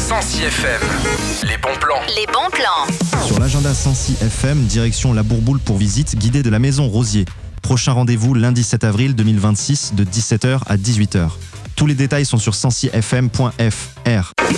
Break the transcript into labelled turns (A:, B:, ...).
A: Sancy FM. Les bons plans.
B: Les bons plans.
C: Sur l'agenda Sancy FM, direction La Bourboule pour visite guidée de la Maison Rosier. Prochain rendez-vous lundi 7 avril 2026 de 17h à 18h. Tous les détails sont sur sancyfm.fr.